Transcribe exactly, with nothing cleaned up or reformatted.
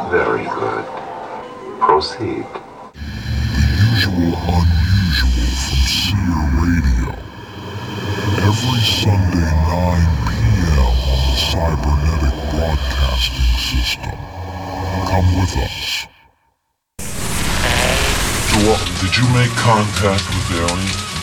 Very good. Proceed. The usual unusual from Seer Radio. Every Sunday nine p.m. on the Cybernetic Broadcasting System. Come with us. So, uh, did you make contact with aliens?